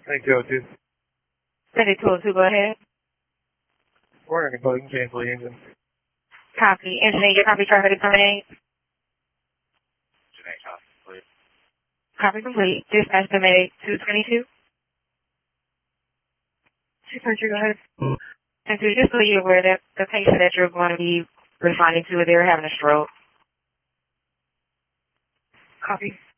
Thank you, too. 7202, go ahead. Warning, closing, cancel the engine. Copy. Engineer, your copy traffic to terminate. Engineer, copy, please. Copy complete. Dispatch terminate 222. Dispatcher, go ahead. And so just so you're aware that the patient that you're going to be responding to, they're having a stroke. Copy.